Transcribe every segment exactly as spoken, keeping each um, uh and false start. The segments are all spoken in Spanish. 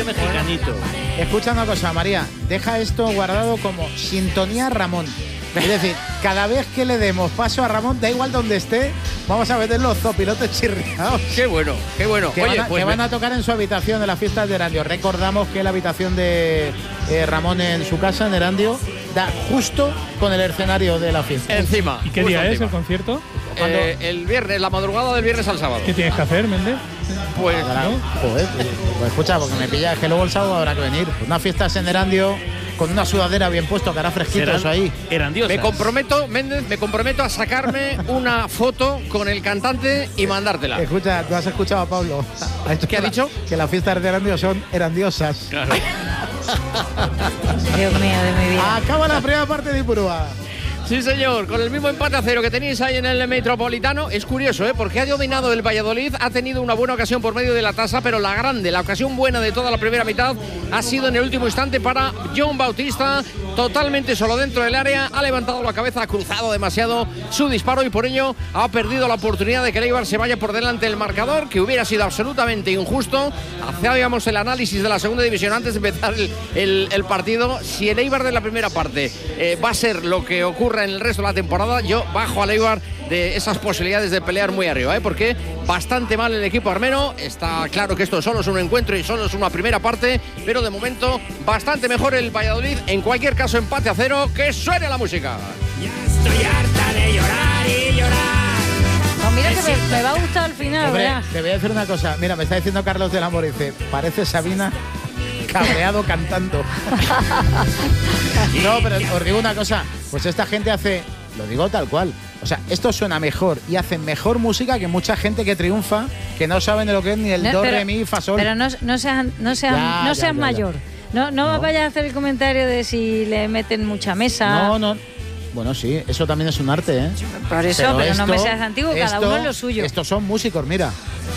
de mexicanito. Escucha una cosa, María, deja esto guardado como sintonía Ramón. Es decir, cada vez que le demos paso a Ramón, da igual donde esté, vamos a meter los zopilotes chirriados. Qué bueno, qué bueno. Que, Oye, van, a, pues que me... van a tocar en su habitación de las fiestas de Erandio. Recordamos que la habitación de eh, Ramón en su casa, en Erandio, da justo con el escenario de la fiesta. Encima. ¿Y qué día encima. es el concierto? Eh, el viernes, la madrugada del viernes al sábado. ¿Qué tienes que hacer, Méndez? Pues, Ahora, joder, pues, pues escucha, porque me pilla, es que luego el sábado habrá que venir. Unas fiestas en Erandio, con una sudadera bien puesto, que hará fresquitos Serán ahí. Erandiosas. me comprometo, Méndez, me comprometo a sacarme una foto con el cantante y mandártela. Escucha, tú has escuchado a Pablo. ¿Qué ha dicho? Que las fiestas de Erandio son erandiosas. Claro. Dios mío, de mi vida. Acaba la primera parte de Ipurúa. Sí, señor, con el mismo empate a cero que tenéis ahí en el Metropolitano. Es curioso, ¿eh? Porque ha dominado el Valladolid, ha tenido una buena ocasión por medio de la tasa, pero la grande, la ocasión buena de toda la primera mitad ha sido en el último instante para John Bautista, totalmente solo dentro del área, ha levantado la cabeza, ha cruzado demasiado su disparo y por ello ha perdido la oportunidad de que el Eibar se vaya por delante del marcador, que hubiera sido absolutamente injusto. Hacíamos el análisis de la segunda división antes de empezar el, el, el partido. Si el Eibar de la primera parte eh, va a ser lo que ocurre en el resto de la temporada, yo bajo al Eibar de esas posibilidades de pelear muy arriba, ¿eh? Porque bastante mal el equipo armeno. Está claro que esto solo es un encuentro y solo es una primera parte, pero de momento bastante mejor el Valladolid. En cualquier caso, empate a cero. Que suene la música. Ya estoy harta de llorar y llorar. Pues mira que me, me va a gustar al final, Hombre, ¿verdad? te voy a decir una cosa. Mira, me está diciendo Carlos del Amor, dice, parece Sabina cabreado cantando. No, pero os digo una cosa. Pues esta gente hace, lo digo tal cual, o sea, esto suena mejor y hacen mejor música que mucha gente que triunfa, que no saben de lo que es ni el No, do, pero- re, mi, fa, sol. Pero no, no seas, no seas, Ya, no ya, seas ya, ya. mayor. No, no, No. vayas a hacer el comentario de si le meten mucha mesa. No, no. Bueno, sí, eso también es un arte, ¿eh? Por eso, pero, no me seas antiguo, cada esto- uno es lo suyo. Estos son músicos, mira.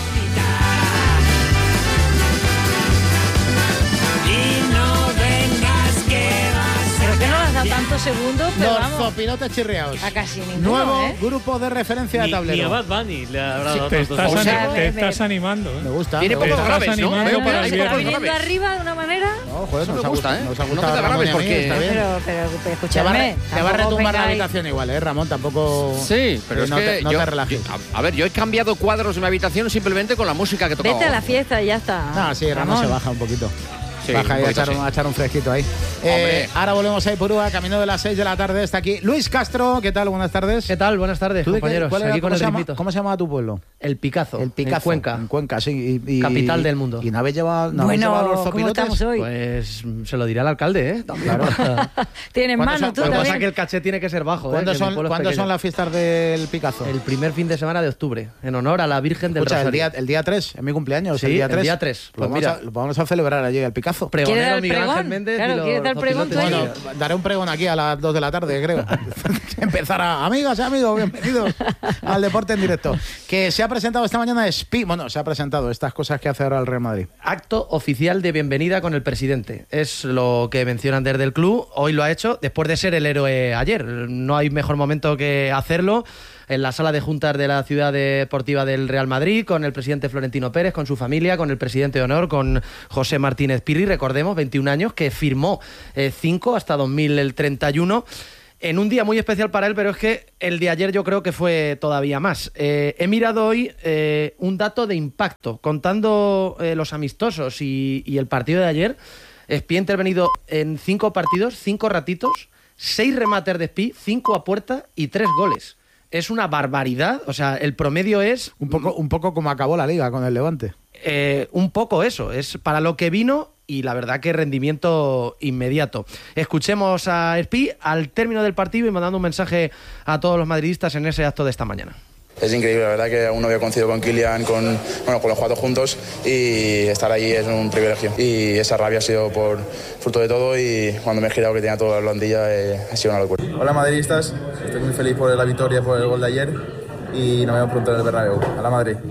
Y no vengas que vas a Creo que no le has dado tantos segundos, pero Los vamos, zopilotes chirriados. a casi ninguno, Nuevo ¿eh? grupo de referencia de Ni, ni a tablero. Bad Bunny le habrá dado Te tantos estás, goles. O sea, ani- te me- estás animando, ¿eh? Me gusta. Tiene me pocos gusta. graves, ¿no? animando Veo por para ahí el Se está pocos viernes. viniendo graves. arriba de una manera. No, joder, Eso nos me ha gusta, gustado, ¿eh? nos ha No gustado te Ramón graves y a mí, porque- está bien. Pero, pero, pero Te va, a escúchame. re- te va a tampoco retumbar la vengáis- habitación igual, ¿eh, Ramón? Tampoco... Sí, pero eh, es no que te, no yo, te relajes. yo- a, a ver, yo he cambiado cuadros en mi habitación simplemente con la música que tocaba. Vete a la fiesta y ya está. No, sí, Ramón, se baja un poquito. Sí, baja un y a poquito echar, un, sí. a echar un fresquito ahí. Eh, Hombre. ahora volvemos a Ipurúa, camino de las seis de la tarde. Está aquí Luis Castro. ¿Qué tal? Buenas tardes. ¿Qué tal? Buenas tardes, ¿Tú de qué- compañeros. cuál era- Aquí con cómo, el se llama, ritmito. ¿Cómo se llama tu pueblo? El Picazo. El Picazo. En Cuenca. En Cuenca, sí. Y, y- Capital del mundo. ¿Y no habéis llevado, no habéis Bueno, llevado los ¿cómo zopilotes? estamos hoy? Pues mm, se lo diré al alcalde, ¿eh? También. Tienes ¿Cuándo mano, son- tú Lo que pasa es también. que el caché tiene que ser bajo, ¿eh? ¿Cuándo, que mi son, pueblo es ¿cuándo pequeño. son las fiestas del Picazo? El primer fin de semana de octubre, en honor a la Virgen del Escucha, el Rosario. día, el día tres, es mi cumpleaños. Sí, el día el tres. día tres. Lo, Pues vamos mira. a, lo vamos a celebrar allí al Picazo. ¿Quieres dar Pregonero el Miguel Ángel pregón? Méndez. Claro, y los- ¿quieres dar los pregón tú zopilotes. allí? Bueno, daré un pregón aquí a las dos de la tarde, creo. Empezará, amigas y amigos, bienvenidos al deporte en directo. Que se ha presentado esta mañana Spi, bueno, se ha presentado estas cosas que hace ahora el Real Madrid. Acto oficial de bienvenida con el presidente. Es lo que mencionan desde el club. Hoy lo ha hecho después de ser el héroe ayer. No hay mejor momento que hacerlo en la sala de juntas de la ciudad deportiva del Real Madrid, con el presidente Florentino Pérez, con su familia, con el presidente de honor, con José Martínez Pirri, recordemos, veintiún años, que firmó cinco eh, hasta dos mil treinta y uno. En un día muy especial para él, pero es que el de ayer yo creo que fue todavía más. Eh, he mirado hoy eh, un dato de impacto, contando eh, los amistosos y, y el partido de ayer. Spi ha intervenido en cinco partidos, cinco ratitos, seis remates de Spi, cinco a puerta y tres goles. Es una barbaridad, o sea, el promedio es... Un poco, un poco como acabó la liga con el Levante. Eh, un poco eso, es para lo que vino y la verdad que rendimiento inmediato. Escuchemos a Spi al término del partido y mandando un mensaje a todos los madridistas en ese acto de esta mañana. Es increíble, la verdad que aún no había coincidido con Kylian, con, bueno, con los cuatro juntos, y estar ahí es un privilegio. Y esa rabia ha sido por fruto de todo, y cuando me he girado que tenía toda la blandilla eh, ha sido una locura. Hola madridistas, estoy muy feliz por la victoria, por el gol de ayer, y nos vemos pronto en el Bernabéu. A la Madrid.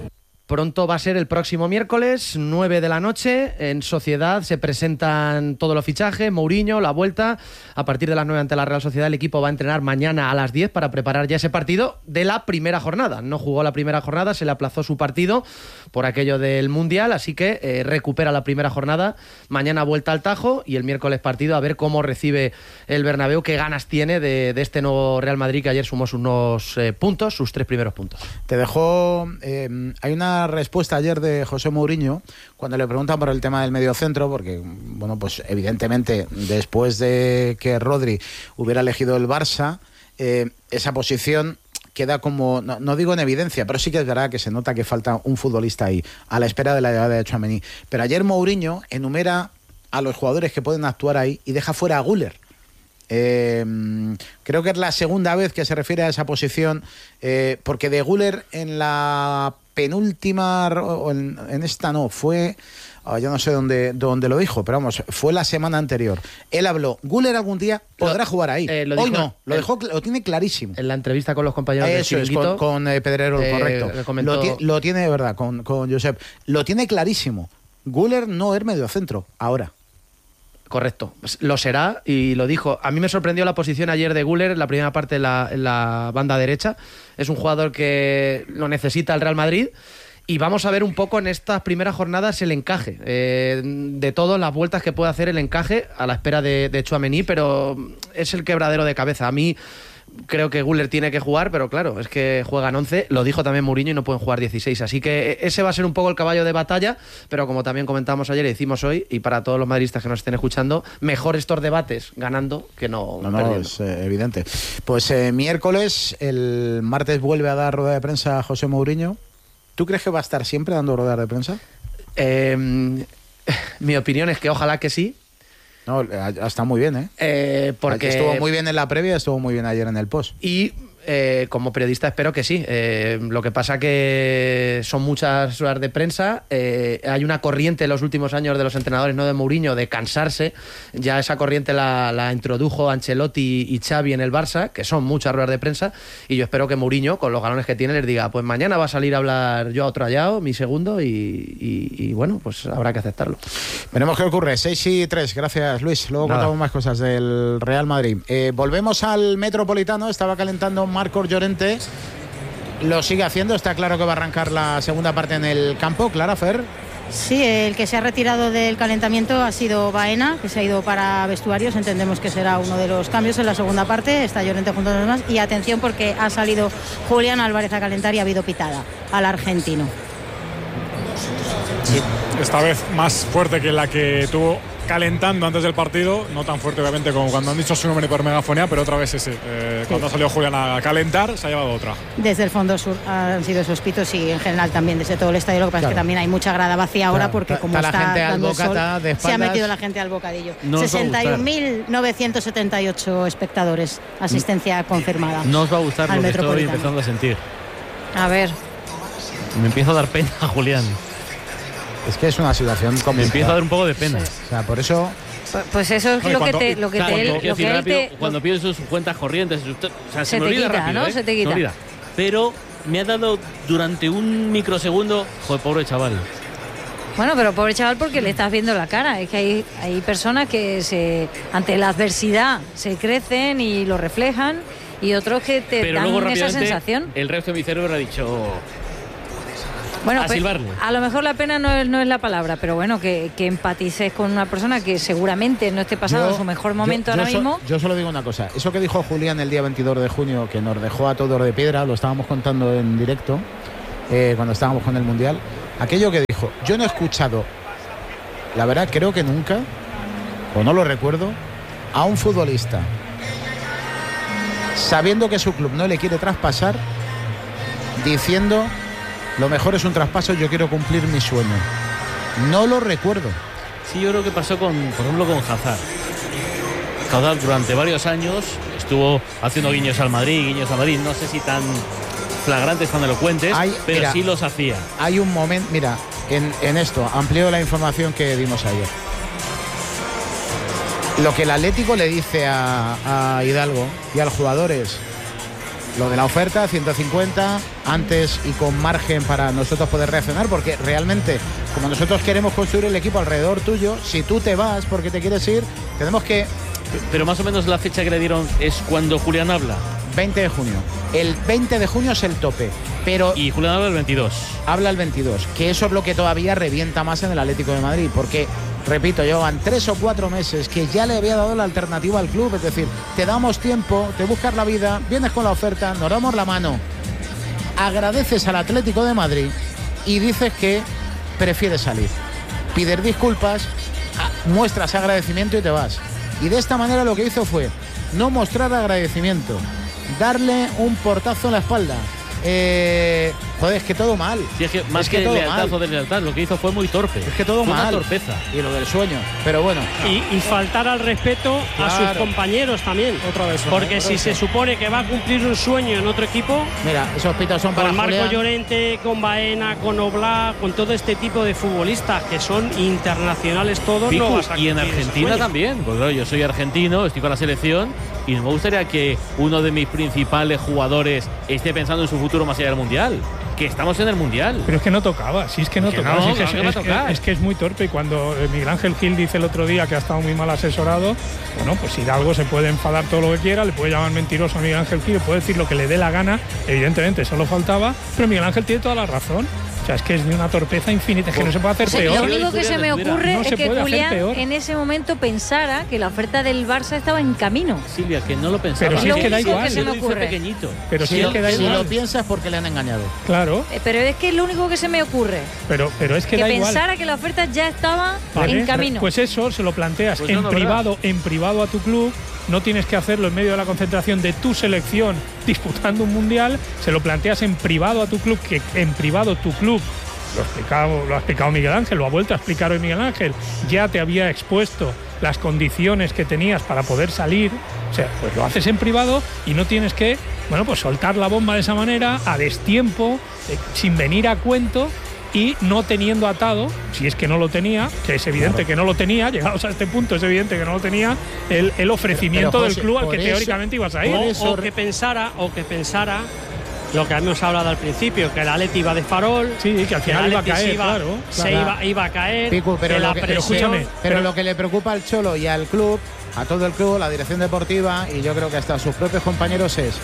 pronto va a ser el próximo miércoles, nueve de la noche. En Sociedad se presentan todos los fichajes, Mourinho, la vuelta. A partir de las nueve ante la Real Sociedad, el equipo va a entrenar mañana a las diez para preparar ya ese partido de la primera jornada. No jugó la primera jornada, se le aplazó su partido por aquello del Mundial, así que eh, recupera la primera jornada. Mañana vuelta al Tajo y el miércoles partido, a ver cómo recibe el Bernabéu, qué ganas tiene de, de este nuevo Real Madrid que ayer sumó sus unos eh, puntos, sus tres primeros puntos. Te dejó... Eh, hay una respuesta ayer de José Mourinho cuando le preguntan por el tema del mediocentro, porque, bueno, pues evidentemente después de que Rodri hubiera elegido el Barça, eh, esa posición queda como, no, no digo en evidencia, pero sí que es verdad que se nota que falta un futbolista ahí, a la espera de la llegada de Tchouaméni. Pero ayer Mourinho enumera a los jugadores que pueden actuar ahí y deja fuera a Güler. Eh, creo que es la segunda vez que se refiere a esa posición, eh, porque de Güler en la penúltima, o en, en esta no, fue, oh, yo no sé dónde, dónde lo dijo, pero vamos, fue la semana anterior. Él habló, Güler algún día podrá lo, jugar ahí. Eh, Hoy no, lo, dejó, lo tiene clarísimo. En la entrevista con los compañeros del Chiringuito. Eso es, con, con eh, Pedrerol, eh, correcto. Comentó... Lo, tiene, lo tiene de verdad, con, con Josep. Lo tiene clarísimo. Güler no es mediocentro, ahora. Correcto, lo será y lo dijo. A mí me sorprendió la posición ayer de Güler en la primera parte en la, en la banda derecha. Es un jugador que lo necesita el Real Madrid y vamos a ver un poco en estas primeras jornadas el encaje eh, de todas las vueltas que puede hacer el encaje a la espera de, de Tchouaméni, pero es el quebradero de cabeza. A mí creo que Güler tiene que jugar, pero claro, es que juegan once, lo dijo también Mourinho, y no pueden jugar dieciséis, así que ese va a ser un poco el caballo de batalla, pero como también comentamos ayer y decimos hoy, y para todos los madridistas que nos estén escuchando, mejor estos debates ganando que no, no, no es eh, evidente. Pues eh, miércoles, el martes vuelve a dar rueda de prensa a José Mourinho. ¿Tú crees que va a estar siempre dando rueda de prensa? Eh, mi opinión es que ojalá que sí. No, está muy bien, ¿eh? eh porque estuvo muy bien en la previa, estuvo muy bien ayer en el post. Y eh, como periodista espero que sí. Eh, lo que pasa que son muchas horas de prensa. Eh, hay una corriente en los últimos años de los entrenadores, no de Mourinho, de cansarse. Ya esa corriente la, la introdujo Ancelotti y Xavi en el Barça, que son muchas horas de prensa. Y yo espero que Mourinho, con los galones que tiene, les diga, pues mañana va a salir a hablar yo a otro Ayao, mi segundo, y, y, y bueno, pues habrá que aceptarlo. Veremos qué ocurre. seis y tres, gracias Luis. Luego Nada. contamos más cosas del Real Madrid. Eh, volvemos al Metropolitano. Estaba calentando Marcos Llorente, lo sigue haciendo, está claro que va a arrancar la segunda parte en el campo. Clara, Fer. Sí, el que se ha retirado del calentamiento ha sido Baena, que se ha ido para vestuarios, entendemos que será uno de los cambios en la segunda parte. Está Llorente junto a los demás y atención porque ha salido Julián Álvarez a calentar y ha habido pitada al argentino. Sí, esta vez más fuerte que la que tuvo calentando antes del partido, no tan fuerte obviamente como cuando han dicho su nombre por megafonía, pero otra vez ese, eh, sí. Cuando ha salido Julián a calentar se ha llevado otra. Desde el fondo sur han sido esos pitos y en general también desde todo el estadio, lo que pasa claro. es que también hay mucha grada vacía ahora, claro. porque está, como está, está la dando gente el sol, al bocata, se ha metido la gente al bocadillo. No sesenta y un mil novecientos setenta y ocho espectadores, asistencia no, confirmada. No os va a gustar lo que estoy empezando a sentir. A ver. Me empiezo a dar pena, Julián. Es que es una situación complicada. Me empieza a dar un poco de pena. Sí. O sea, por eso... Pues eso es Oye, lo, cuando, que te, lo que claro, te... Cuando, lo que rápido, te, cuando pienso en sus cuentas corrientes, sus, o sea, se, se me te olvida quita, rápido, ¿no? ¿eh? Se te quita. Se olvida. Pero me ha dado durante un microsegundo, joder, pobre chaval. Bueno, pero pobre chaval porque le estás viendo la cara. Es que hay, hay personas que se ante la adversidad se crecen y lo reflejan y otros que te pero dan luego, esa sensación. El resto de mi cerebro ha dicho... Bueno, a, pues, a lo mejor la pena no es, no es la palabra, pero bueno, que, que empatices con una persona que seguramente no esté pasando yo, su mejor momento yo, yo ahora so, mismo. Yo solo digo una cosa, eso que dijo Julián el día veintidós de junio, que nos dejó a todos de piedra, lo estábamos contando en directo, eh, cuando estábamos con el Mundial, aquello que dijo, yo no he escuchado, la verdad creo que nunca, o no lo recuerdo, a un futbolista, sabiendo que su club no le quiere traspasar, diciendo... Lo mejor es un traspaso, yo quiero cumplir mi sueño. No lo recuerdo. Sí, yo creo que pasó con, por ejemplo, con Hazard. Hazard durante varios años estuvo haciendo guiños al Madrid, guiños al Madrid, no sé si tan flagrantes, tan elocuentes, hay, pero mira, sí los hacía. Hay un momento, mira, en, en esto, amplío la información que dimos ayer. Lo que el Atlético le dice a, a Hidalgo y al jugador es lo de la oferta, ciento cincuenta... antes y con margen para nosotros poder reaccionar, porque realmente, como nosotros queremos construir el equipo alrededor tuyo, si tú te vas porque te quieres ir, tenemos que... Pero más o menos la fecha que le dieron es cuando Julián habla. veinte de junio. El veinte de junio es el tope. Pero y Julián habla el veintidós. Habla el veintidós, que eso es lo que todavía revienta más en el Atlético de Madrid, porque, repito, llevan tres o cuatro meses que ya le había dado la alternativa al club, es decir, te damos tiempo, te buscas la vida, vienes con la oferta, nos damos la mano, agradeces al Atlético de Madrid y dices que prefieres salir. Pides disculpas, muestras agradecimiento y te vas. Y de esta manera lo que hizo fue no mostrar agradecimiento, darle un portazo en la espalda. Eh, joder, es que todo mal. Sí, es que más es que, que lealtad o deslealtad, lo que hizo fue muy torpe. Es que todo fue mal. Una torpeza. Y lo del sueño. Pero bueno. Y, y faltar al respeto claro. a sus compañeros también. Otra vez. Porque otra si vez. se supone que va a cumplir un sueño en otro equipo. Mira, esos pitos son para con Marco Julián. Llorente, con Baena, con Oblak, con todo este tipo de futbolistas que son internacionales todos. Pico, no vas a y en Argentina también. Pues claro, yo soy argentino, estoy con la selección y no me gustaría que uno de mis principales jugadores esté pensando en su futuro más allá del Mundial. Que estamos en el Mundial. Pero es que no tocaba, si es que no que tocaba. No, si es, no, que, no es, es, es que es muy torpe. Y cuando Miguel Ángel Gil dice el otro día que ha estado muy mal asesorado, bueno, pues Hidalgo se puede enfadar todo lo que quiera, le puede llamar mentiroso a Miguel Ángel Gil, le puede decir lo que le dé la gana, evidentemente solo faltaba, pero Miguel Ángel tiene toda la razón. O sea, es que es de una torpeza infinita, es que no se puede hacer sí, peor. Lo único que se me ocurre no es se que Julián en ese momento pensara que la oferta del Barça estaba en camino. Silvia, que no lo pensaba. Pero si es que da igual. Que se me ocurre. Pequeñito. Pero si, si, lo, es que da si igual. lo piensas porque le han engañado. Claro. Eh, pero es que es lo único que se me ocurre. Pero, pero es que, que da pensara igual. que la oferta ya estaba ¿Vale? en camino. Pues eso se lo planteas pues en no, privado, ¿verdad? en privado a tu club. No tienes que hacerlo en medio de la concentración de tu selección disputando un mundial. Se lo planteas en privado a tu club, que en privado tu club, lo ha explicado, lo ha explicado Miguel Ángel, lo ha vuelto a explicar hoy Miguel Ángel, ya te había expuesto las condiciones que tenías para poder salir. O sea, pues lo haces en privado y no tienes que, bueno, pues soltar la bomba de esa manera, a destiempo, eh, sin venir a cuento. Y no teniendo atado, si es que no lo tenía, que es evidente claro. que no lo tenía, llegados a este punto es evidente que no lo tenía, el, el ofrecimiento pero, pero, José, del club al que eso, teóricamente ibas a ir. O, o que pensara, o que pensara lo que hemos hablado al principio, que el Atleti iba de farol, sí, que al final iba a caer, iba, claro, se claro. Iba, iba a caer, Pico, pero, que lo la que, presión, pero, escúchame, pero, pero lo que le preocupa al Cholo y al club, a todo el club, la dirección deportiva y yo creo que hasta a sus propios compañeros es,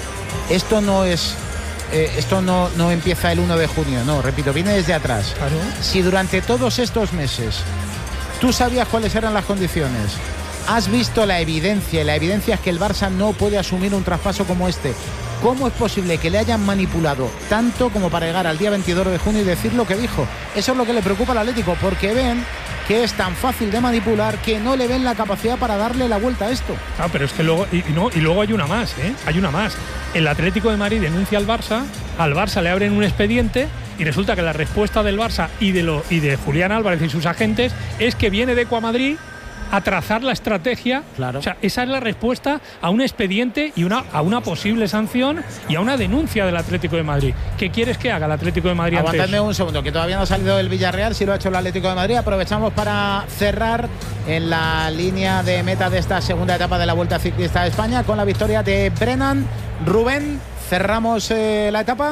esto no es... Eh, esto no, no empieza el uno de junio, no, repito, viene desde atrás. Claro. Si durante todos estos meses tú sabías cuáles eran las condiciones, has visto la evidencia, y la evidencia es que el Barça no puede asumir un traspaso como este, ¿cómo es posible que le hayan manipulado tanto como para llegar al día veintidós de junio y decir lo que dijo? Eso es lo que le preocupa al Atlético, porque ven que es tan fácil de manipular que no le ven la capacidad para darle la vuelta a esto. Ah, pero es que luego y, y no y luego hay una más, ¿eh? Hay una más. El Atlético de Madrid denuncia al Barça, al Barça le abren un expediente y resulta que la respuesta del Barça y de lo y de Julián Álvarez y sus agentes es que viene de Ecuamadrid a trazar la estrategia. Claro. O sea, esa es la respuesta a un expediente y una, a una posible sanción y a una denuncia del Atlético de Madrid. ¿Qué quieres que haga el Atlético de Madrid? Aguantadme antes? un segundo, que todavía no ha salido el Villarreal, sí lo ha hecho el Atlético de Madrid. Aprovechamos para cerrar en la línea de meta de esta segunda etapa de la Vuelta Ciclista de España con la victoria de Brennan. Rubén, cerramos eh, la etapa.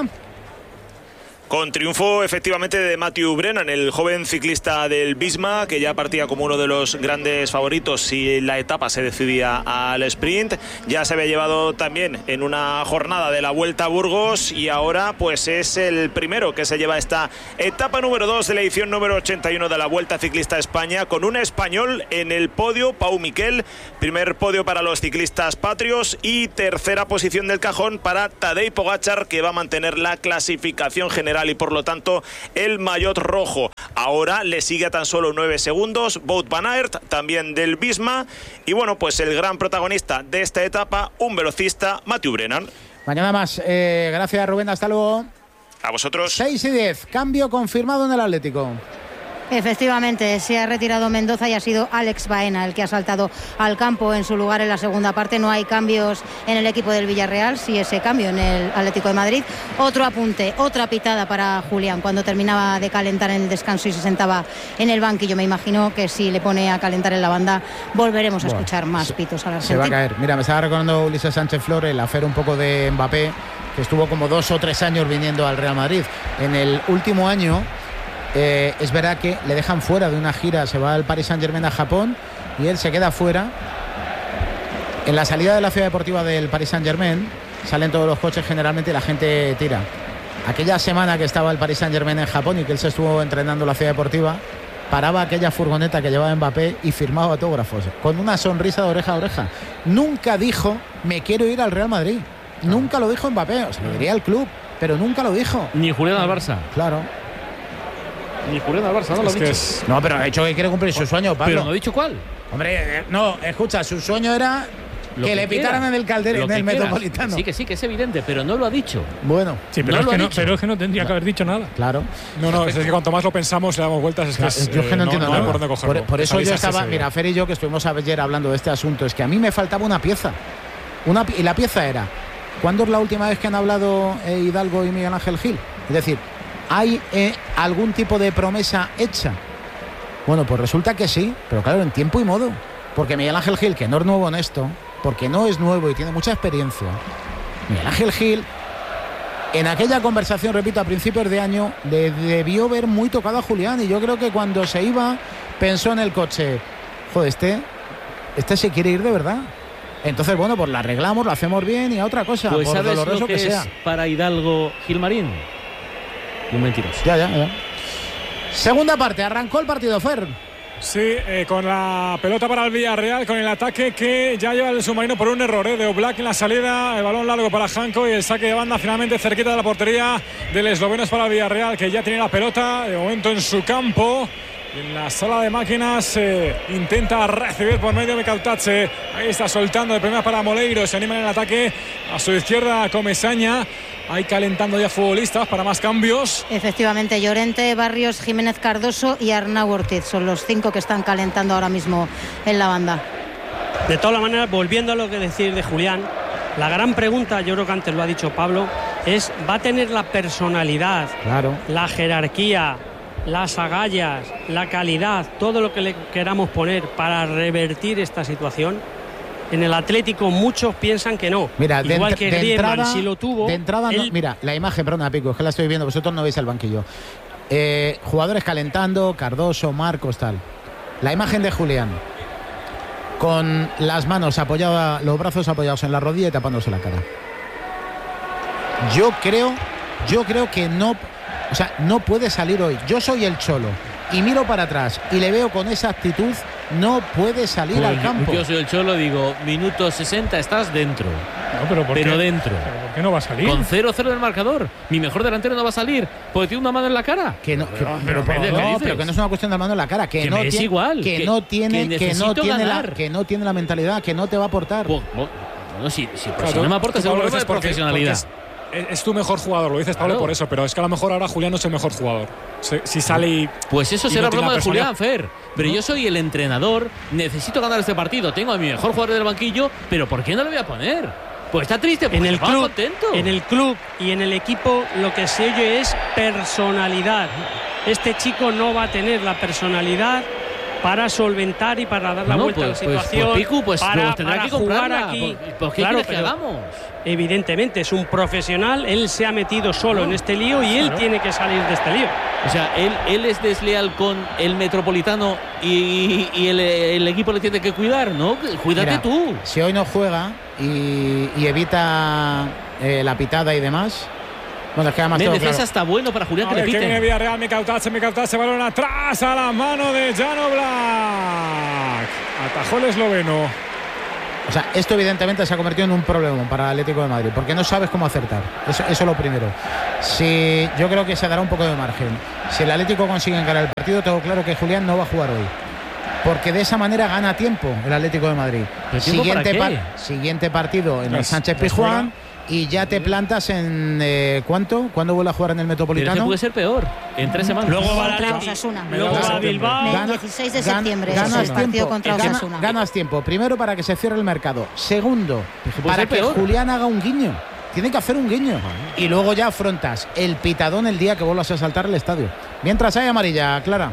Con triunfo efectivamente de Matthew Brennan, el joven ciclista del Visma, que ya partía como uno de los grandes favoritos si la etapa se decidía al sprint. Ya se había llevado también en una jornada de la Vuelta a Burgos y ahora pues es el primero que se lleva esta etapa número dos de la edición número ochenta y uno de la Vuelta Ciclista a España, con un español en el podio, Pau Miquel. Primer podio para los ciclistas patrios y tercera posición del cajón para Tadej Pogačar, que va a mantener la clasificación general y por lo tanto el maillot rojo. Ahora le sigue a tan solo nueve segundos Wout van Aert, también del Visma, y bueno, pues el gran protagonista de esta etapa, un velocista, Matthew Brennan. Mañana más. Eh, gracias, Rubén, hasta luego. A vosotros. seis y diez, cambio confirmado en el Atlético. Efectivamente, se ha retirado Mendoza y ha sido Alex Baena el que ha saltado al campo en su lugar en la segunda parte. No hay cambios en el equipo del Villarreal, sí ese cambio en el Atlético de Madrid. Otro apunte, otra pitada para Julián cuando terminaba de calentar en el descanso y se sentaba en el banquillo. Me imagino que si le pone a calentar en la banda volveremos a bueno, escuchar más se, pitos a la Argentina. Se va a caer. Mira, me estaba recordando Ulises Sánchez Flores el afer un poco de Mbappé, que estuvo como dos o tres años viniendo al Real Madrid. En el último año Eh, es verdad que le dejan fuera de una gira, se va al Paris Saint-Germain a Japón y él se queda fuera. En la salida de la ciudad deportiva del Paris Saint-Germain salen todos los coches generalmente y la gente tira. Aquella semana que estaba el Paris Saint-Germain en Japón y que él se estuvo entrenando en la ciudad deportiva, paraba aquella furgoneta que llevaba Mbappé y firmaba autógrafos con una sonrisa de oreja a oreja. Nunca dijo me quiero ir al Real Madrid, no. Nunca lo dijo Mbappé, o sea, lo diría al club, pero nunca lo dijo. Ni Julián al Barça. Claro. Ni Julián al Barça, no lo ha dicho. Es... No, pero ha dicho que quiere cumplir su sueño, Pablo. Pero no ha dicho cuál. Hombre, eh, no, escucha, su sueño era que, que le pitaran quiera. en el Calderón, en el quieras. Metropolitano. Sí, que sí, que es evidente, pero no lo ha dicho. Bueno, sí, pero, no es, lo que ha no, dicho. pero es que no tendría que haber dicho nada. Claro. No, no, es que cuanto más lo pensamos, le damos vueltas. Es que es, yo es que no eh, entiendo no, nada. No por, dónde por, por eso yo estaba, mira, Fer y yo que estuvimos ayer hablando de este asunto, es que a mí me faltaba una pieza. Una, y la pieza era, ¿cuándo es la última vez que han hablado eh, Hidalgo y Miguel Ángel Gil? Es decir, ¿hay eh, algún tipo de promesa hecha? Bueno, pues resulta que sí, pero claro, en tiempo y modo. Porque Miguel Ángel Gil, que no es nuevo en esto, porque no es nuevo y tiene mucha experiencia, Miguel Ángel Gil, en aquella conversación, repito, a principios de año, le debió ver muy tocado a Julián. Y yo creo que cuando se iba, pensó en el coche, joder, este, este se quiere ir de verdad. Entonces, bueno, pues la arreglamos, lo hacemos bien y a otra cosa, pues por ¿sabes doloroso lo que, que es sea. Para Hidalgo Gilmarín? Un mentiroso. Ya, ya, ya. Segunda parte, arrancó el partido, Fer. Sí, eh, con la pelota para el Villarreal, con el ataque que ya lleva el submarino por un error eh, de Oblak en la salida, el balón largo para Janko y el saque de banda finalmente cerquita de la portería del esloveno es para el Villarreal, que ya tiene la pelota de momento en su campo. En la sala de máquinas eh, intenta recibir por medio de Cautache. Ahí está soltando de primera para Moleiro. Se anima en el ataque a su izquierda Comesaña. Ahí calentando ya futbolistas para más cambios. Efectivamente, Llorente, Barrios, Jiménez Cardoso y Arnau Ortiz son los cinco que están calentando ahora mismo en la banda. De todas maneras, volviendo a lo que decir de Julián, la gran pregunta, yo creo que antes lo ha dicho Pablo, es ¿va a tener la personalidad, claro, la jerarquía, las agallas, la calidad, todo lo que le queramos poner para revertir esta situación? En el Atlético muchos piensan que no. Mira, igual de, que de Griezmann, entrada, si lo tuvo. De entrada, él... no, mira, la imagen, perdona, Pico, es que la estoy viendo, vosotros no veis el banquillo. Eh, jugadores calentando, Cardoso, Marcos, tal. La imagen de Julián, con las manos apoyadas, los brazos apoyados en la rodilla y tapándose la cara. Yo creo, yo creo que no, o sea, no puede salir hoy. Yo soy el Cholo y miro para atrás y le veo con esa actitud, no puede salir pues al campo. Yo soy el Cholo, digo, minuto sesenta, estás dentro. No, pero ¿por pero qué? dentro. ¿Pero por qué no va a salir? Con cero cero del marcador. Mi mejor delantero no va a salir porque tiene una mano en la cara. Que no, que, pero, pero, pero, pero, ¿qué no, dices? pero que no es una cuestión de mano en la cara, que, que no me es tiene, igual, que, que no tiene, que, que no tiene la, ganar. que no tiene la mentalidad, que no te va a aportar. Pues, bueno, si, si, pues, claro, si no me aporta, es un problema de profesionalidad. Es, es tu mejor jugador, lo dices, Pablo, claro, por eso, pero es que a lo mejor ahora Julián no es el mejor jugador. Si, si sale y. Pues eso será no broma de Julián, personalidad. Fer. Pero ¿no? Yo soy el entrenador, necesito ganar este partido. Tengo a mi mejor jugador del banquillo, pero ¿por qué no lo voy a poner? Pues está triste, porque en el va club, contento. En el club y en el equipo lo que se oye es personalidad. Este chico no va a tener la personalidad para solventar y para dar la no, vuelta pues, a la situación. Pues, pues, Picu, pues, para, pues tendrá para que comprarla. jugar aquí. ¿Por, por qué claro, quieres que hagamos? Evidentemente es un profesional, él se ha metido solo no, en este lío y él claro. tiene que salir de este lío. O sea, él, él es desleal con el Metropolitano y, y el, el equipo le tiene que cuidar, ¿no? Cuídate Mira, tú. Si hoy no juega y, y evita eh, la pitada y demás. Bueno, es que además de todo defensa claro. está bueno para Julián, que le piten. Que viene Villarreal, Micautache, Micautache, balón atrás a la mano de Jan Oblak. Atajó el esloveno. O sea, esto evidentemente se ha convertido en un problema para el Atlético de Madrid, porque no sabes cómo acertar. Eso, eso es lo primero. Si yo creo que se dará un poco de margen. Si el Atlético consigue encarar el partido, tengo claro que Julián no va a jugar hoy, porque de esa manera gana tiempo el Atlético de Madrid. ¿Tiempo Siguiente, para qué? par, siguiente partido en Pues, el Sánchez Pizjuán y ya te plantas en eh, ¿cuánto? ¿Cuándo vuelve a jugar en el Metropolitano? Pero puede ser peor, en tres semanas. Luego va contra Osasuna. Luego va a Bilbao. El dieciséis de septiembre. Ganas, ganas tiempo, partido contra gana, Osasuna. ganas tiempo. Primero, para que se cierre el mercado. Segundo, para que peor. Julián haga un guiño. Tiene que hacer un guiño. Y luego ya afrontas el pitadón el día que vuelvas a saltar el estadio. Mientras hay amarilla, Clara.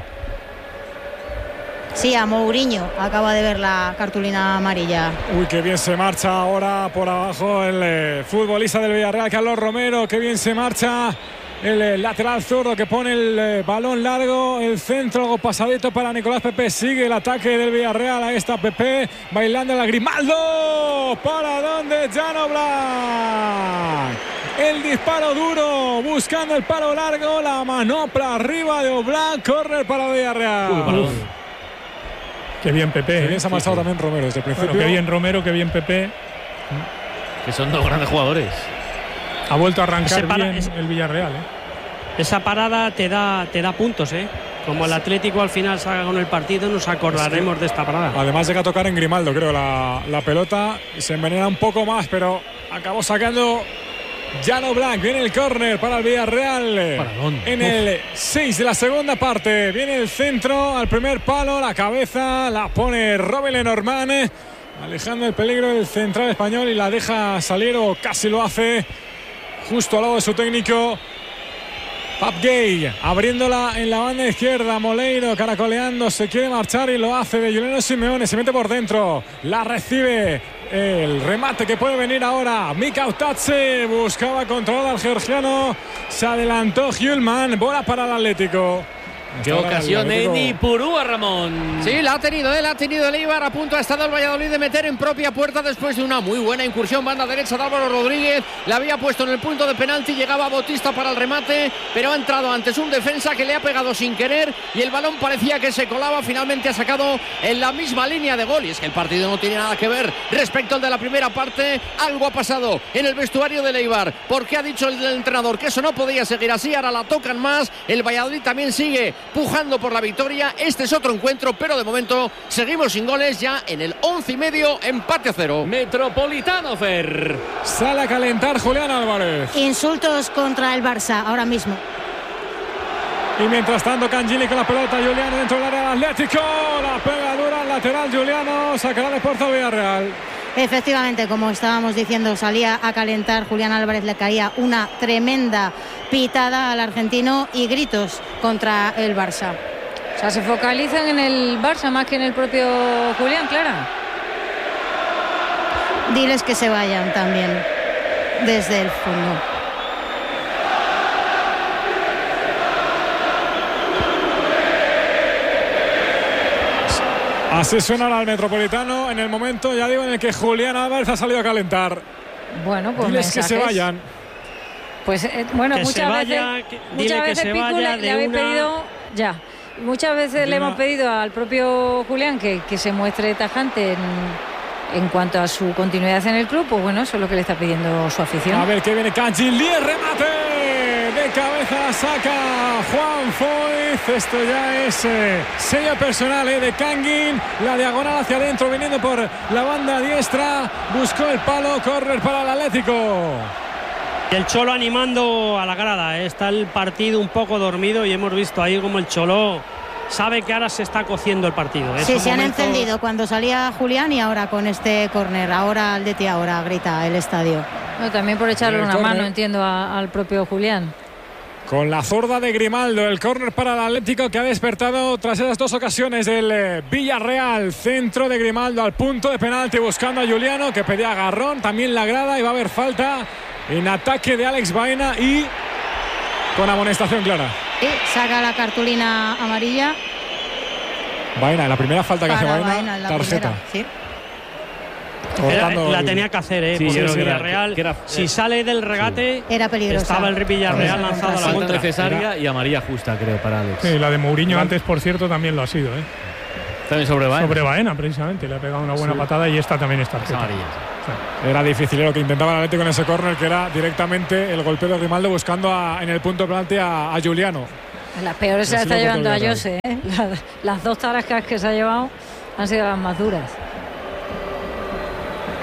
Sí, a Mourinho acaba de ver la cartulina amarilla. Uy, qué bien se marcha ahora por abajo el eh, futbolista del Villarreal, Carlos Romero. Qué bien se marcha el eh, lateral zurdo que pone el eh, balón largo, el centro, algo pasadito para Nicolás Pepe. Sigue el ataque del Villarreal. Ahí está Pepe bailando la Grimaldo. ¿Para dónde? Jan Oblak. El disparo duro, buscando el palo largo, la manopla arriba de Oblak. Córner para el Villarreal. Uy, Qué bien Pepe. Qué bien ¿eh? se ha marchado sí, sí. también Romero desde el principio. Bueno, qué bien Romero, qué bien Pepe. Que son dos grandes jugadores. Ha vuelto a arrancar para, bien es, el Villarreal. ¿eh? Esa parada te da, te da puntos, ¿eh? Como el Atlético al final salga con el partido, nos acordaremos es que, de esta parada. Además llega a tocar en Grimaldo, creo, la, la pelota. Y se envenena un poco más, pero acabó sacando Jan Oblak. Viene el córner para el Villarreal. Paradón. En el seis de la segunda parte. Viene el centro al primer palo. La cabeza la pone Robin Lenormand, alejando el peligro del central español, y la deja salir, o casi lo hace, justo al lado de su técnico Pape Gay, abriéndola en la banda izquierda. Moleiro caracoleando, se quiere marchar y lo hace de Juliano Simeone. Se mete por dentro, la recibe. El remate que puede venir ahora. Mika Otatze buscaba controlar al georgiano. Se adelantó Hjulman. Bola para el Atlético. Qué ocasión, Edi Purúa, Ramón. Sí, la ha tenido, él ha tenido el Eibar. A punto ha estado el Valladolid de meter en propia puerta después de una muy buena incursión. Banda derecha de Álvaro Rodríguez. La había puesto en el punto de penalti. Llegaba Bautista para el remate, pero ha entrado antes un defensa que le ha pegado sin querer y el balón parecía que se colaba. Finalmente ha sacado en la misma línea de gol. Y es que el partido no tiene nada que ver respecto al de la primera parte. Algo ha pasado en el vestuario del Eibar, porque ha dicho el entrenador que eso no podía seguir así. Ahora la tocan más. El Valladolid también sigue pujando por la victoria. Este es otro encuentro, pero de momento seguimos sin goles, ya en el once y medio, empate a cero. Metropolitano, Fer. Sale a calentar Julián Álvarez. Insultos contra el Barça ahora mismo. Y mientras tanto, Cangini con la pelota. Juliano dentro del área del Atlético. La pega dura al lateral. Juliano sacará de puerta al Villarreal. Efectivamente, como estábamos diciendo, salía a calentar Julián Álvarez, le caía una tremenda pitada al argentino y gritos contra el Barça. O sea, se focalizan en el Barça más que en el propio Julián, Clara. Diles que se vayan también desde el fondo. Así suena al Metropolitano en el momento, ya digo, en el que Julián Álvarez ha salido a calentar. Bueno, pues diles mensajes. que se vayan. Pues eh, bueno, que muchas vaya, veces, que, muchas veces que Picu le, le habéis una... pedido ya. Muchas veces le una... hemos pedido al propio Julián que, que se muestre tajante en, en cuanto a su continuidad en el club. Pues bueno, eso es lo que le está pidiendo su afición. A ver qué viene Cangini, remate de cabeza, saca Juan Foyth. Esto ya es eh, sello personal eh, de Kangin. La diagonal hacia adentro, viniendo por la banda diestra. Buscó el palo, córner para el Atlético. El Cholo animando a la grada. Está el partido un poco dormido y hemos visto ahí como el Cholo sabe que ahora se está cociendo el partido. Sí, se han encendido cuando salía Julián y ahora con este córner. Ahora el D T ahora grita el estadio. No, también por echarle el una corner. mano, entiendo, a, al propio Julián. Con la zurda de Grimaldo, el córner para el Atlético, que ha despertado tras esas dos ocasiones del eh, Villarreal. Centro de Grimaldo al punto de penalti, buscando a Juliano, que pedía agarrón. También la grada, y va a haber falta en ataque de Alex Baena y con amonestación clara. Y saca la cartulina amarilla. Baena, la primera falta que hace Para Baena, Baena en la tarjeta. primera, sí. Era, la tenía que hacer, ¿eh? Sí, porque yo el creo que era- Villarreal, que era- si sale del regate, Era peligrosa. estaba el Villarreal Sí, lanzado a la sí. Falta contra. necesaria y amarilla justa, creo, para Alex. Sí, la de Mourinho antes, por cierto, también lo ha sido. ¿eh? También sobre Baena. Sobre Baena, precisamente. Le ha pegado una buena Sí. patada y esta también es Es tarjeta. amarilla. Era difícil lo que intentaba el Atlético en ese córner, que era directamente el golpeo de Grimaldo buscando a, en el punto de penalti a, a Juliano. Las peores se Así las está lo llevando a creo que Jose. ¿eh? Las, las dos tarascas que se ha llevado han sido las más duras.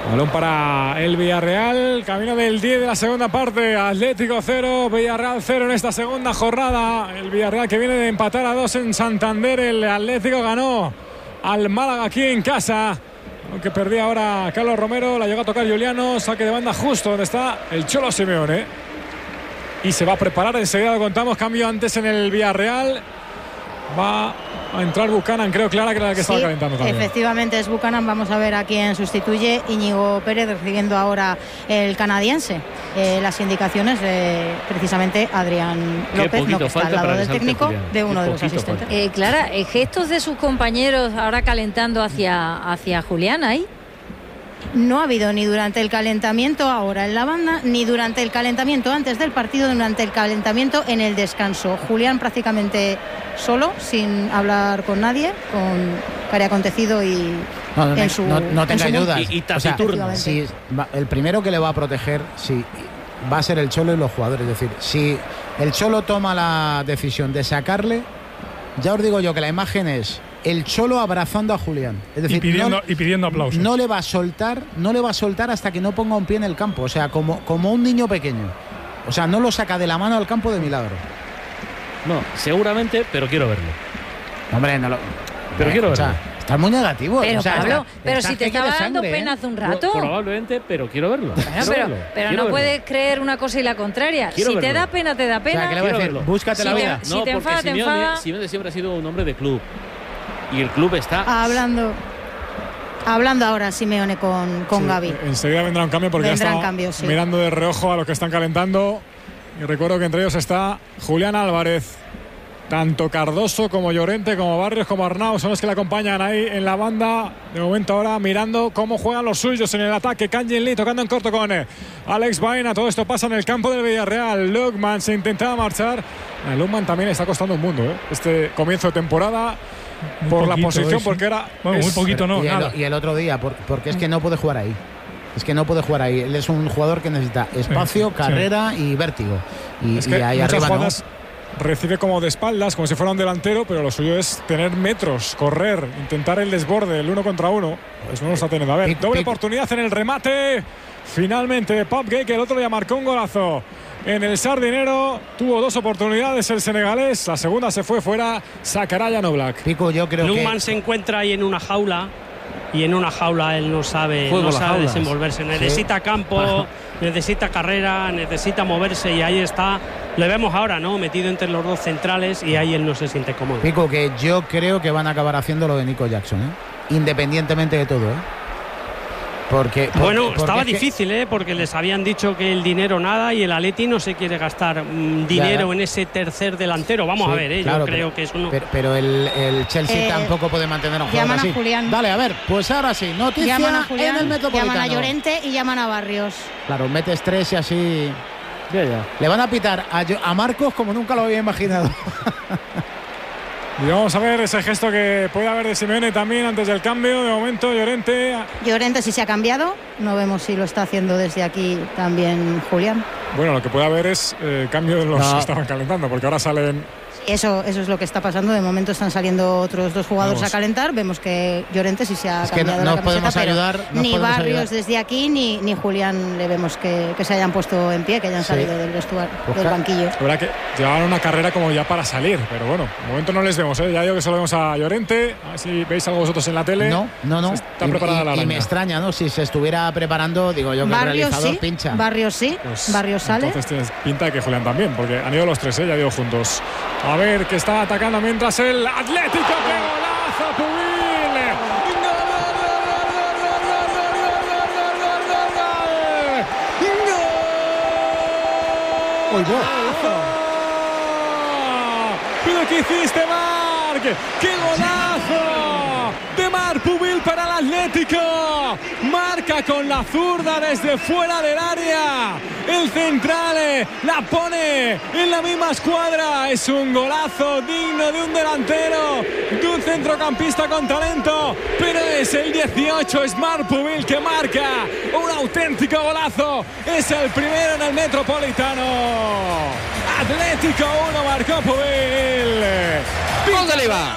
Balón para el Villarreal, camino del diez de la segunda parte. Atlético cero, Villarreal cero en esta segunda jornada. El Villarreal que viene de empatar a dos en Santander. El Atlético ganó al Málaga aquí en casa, aunque perdía ahora Carlos Romero. La llegó a tocar Juliano, saque de banda justo donde está el Cholo Simeone. Y se va a preparar enseguida, lo contamos. Cambio antes en el Villarreal. Va a entrar Buchanan, creo, Clara, que era la que sí, estaba calentando también. Efectivamente es Buchanan. Vamos a ver a quién sustituye. Íñigo Pérez recibiendo ahora el canadiense. Eh, las indicaciones de precisamente Adrián López, no, que está al lado del técnico, Julián, de uno de los asistentes. Eh, Clara, gestos de sus compañeros ahora calentando hacia, hacia Julián ahí. No ha habido ni durante el calentamiento ahora en la banda, ni durante el calentamiento antes del partido, ni durante el calentamiento en el descanso. Julián prácticamente solo, sin hablar con nadie, con Cari acontecido y no, no, en su no, no tenga ayudas. Y, y taciturno. O sea, si va, el primero que le va a proteger si, va a ser el Cholo y los jugadores. Es decir, si el Cholo toma la decisión de sacarle, ya os digo yo que la imagen es el Cholo abrazando a Julián. Es decir, y pidiendo, no, y pidiendo aplausos. No le va a soltar, no le va a soltar hasta que no ponga un pie en el campo. O sea, como, como un niño pequeño. O sea, no lo saca de la mano al campo de milagro. No, seguramente, pero quiero verlo. Hombre, no lo. Pero eh, quiero verlo. O sea, estás muy negativo. Pero o sea, Pablo, está, pero está si te estaba dando sangre, pena ¿eh? hace un rato. Probablemente, pero quiero verlo. Bueno, quiero pero verlo. pero quiero no verlo. puedes creer una cosa y la contraria. Quiero si verlo. te da pena, te da pena. O sea, ¿qué le voy a decir? Búscate si la te, vida. Si no, te enfada, te Simeone, enfada. Simeone siempre ha sido un hombre de club. Y el club está. Hablando. Hablando ahora Simeone con, con sí, Gavi. Enseguida vendrá un cambio porque Vendrán ya está cambios, sí. mirando de reojo a los que están calentando. Y recuerdo que entre ellos está Julián Álvarez. Tanto Cardoso como Llorente, como Barrios, como Arnau son los que le acompañan ahí en la banda. De momento ahora mirando cómo juegan los suyos en el ataque. Kangin Lee tocando en corto con Alex Baena. Todo esto pasa en el campo del Villarreal. Lukman se intentaba marchar. A Lukman también le está costando un mundo, ¿eh? Este comienzo de temporada. Un por poquito, la posición, sí. porque era. Bueno, es, muy poquito no, y, nada. el, y el otro día, por, porque es que no puede jugar ahí. Es que no puede jugar ahí. Él es un jugador que necesita espacio, sí, carrera sí. y vértigo. Y, es que y ahí muchas arriba jugadas no. Recibe como de espaldas, como si fuera un delantero, pero lo suyo es tener metros, correr, intentar el desborde, el uno contra uno. Pues no lo está teniendo. A ver, pic, doble pic. oportunidad en el remate. Finalmente, Pop Gay, que el otro día marcó un golazo en el Sardinero. Tuvo dos oportunidades el senegalés. La segunda se fue fuera. Sacará Jan Oblak. Pico, yo creo Lukman que... se encuentra ahí en una jaula. Y en una jaula él no sabe, Juego no las sabe jaulas. desenvolverse. Necesita Sí. campo, necesita carrera, necesita moverse y ahí está. Le vemos ahora, ¿no? Metido entre los dos centrales y ahí él no se siente cómodo. Pico, que yo creo que van a acabar haciendo lo de Nico Jackson, ¿eh? Independientemente de todo, ¿eh? Porque, porque Bueno, porque estaba es que- difícil, ¿eh? Porque les habían dicho que el dinero nada y el Atleti no se quiere gastar mm, dinero Ya. en ese tercer delantero. Vamos Sí, a ver, ¿eh? claro, Yo creo pero, que es uno. Pero, pero el, el Chelsea Eh, tampoco puede mantener a un jugador llaman a así. Julián. Dale, a ver, pues ahora sí, noticia Llaman a Julián, en el Metropolitano. llaman a Llorente y llaman a Barrios. Claro, metes tres y así... Ya, ya. Le van a pitar a, Yo- a Marcos como nunca lo había imaginado. Y vamos a ver ese gesto que puede haber de Simeone también antes del cambio. De momento, Llorente. Llorente sí se ha cambiado. No vemos si lo está haciendo desde aquí también Julián. Bueno, lo que puede haber es eh, cambio de los No. que estaban calentando, porque ahora salen. Eso, eso es lo que está pasando. De momento están saliendo otros dos jugadores Vamos. a calentar. Vemos que Llorente sí se ha Es que cambiado no- la no camiseta, podemos pero ayudar, no ni podemos Barrios ayudar. desde aquí ni, ni Julián le vemos que, que se hayan puesto en pie, que hayan Sí. salido del vestuario, Ojalá. del banquillo. La verdad que llevaban una carrera como ya para salir, pero bueno, de momento no les vemos, ¿eh? Ya digo que solo vemos a Llorente. A ver si veis algo vosotros en la tele. No, no, no. Está Y- preparada y, la y me araña. extraña, ¿no? Si se estuviera preparando, digo yo que el Barrios realizador sí, pincha. Barrios sí, Pues, Barrios sale. Entonces tienes pinta de que Julián también, porque han ido los tres, ¿eh? Ya digo juntos. A ver, que está atacando mientras el Atlético. ¡Qué golazo, Pubil! ¡Gol, gol, gol, gol, gol, gol, gol, gol, gol! Uy, va. ¿Pero qué hiciste, Marc? ¡Qué golazo! De Marc Pubil para el Atlético. Marca con la zurda desde fuera del área. El central eh, la pone en la misma escuadra. Es un golazo digno de un delantero, de un centrocampista con talento. Pero es el dieciocho, es Marc Pubil que marca un auténtico golazo. Es el primero en el Metropolitano. Atlético uno, marcó Pubil. Gol de Leiva.